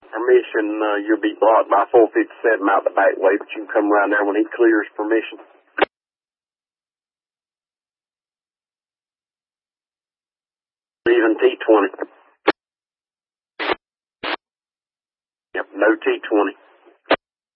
Permission, you'll be blocked by 457 out the back way, but you can come around there when he clears permission. Even T20. Yep, no T20.